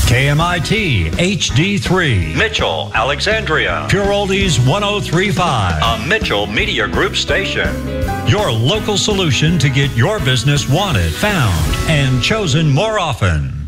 KMIT HD3, Mitchell, Alexandria, Pure Oldies 1035, a Mitchell Media Group station. Your local solution to get your business wanted, found, and chosen more often.